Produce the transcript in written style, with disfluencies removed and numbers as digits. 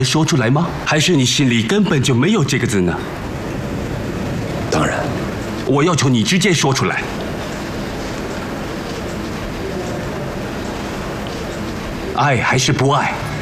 说出来吗？还是你心里根本就没有这个字呢？ 当然， 我要求你直接说出来。爱还是不爱？